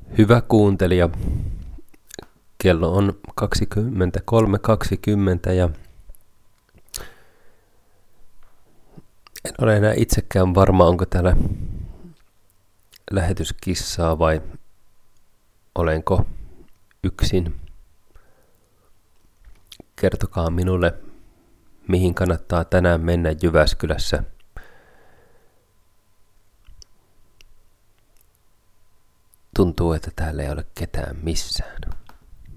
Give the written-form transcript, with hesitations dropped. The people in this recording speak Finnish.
Hyvä kuuntelija, kello on 23.20 ja en ole enää itsekään varma, onko täällä lähetyskissaa vai olenko yksin. Kertokaa minulle, mihin kannattaa tänään mennä Jyväskylässä. Tuntuu, että täällä ei ole ketään missään.